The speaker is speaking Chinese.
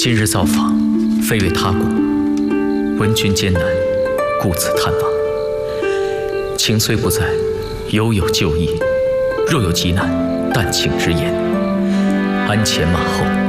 今日造访，非为他故，闻君艰难，故此探望。情虽不在，犹有旧意。若有急难，但请直言。鞍前马后，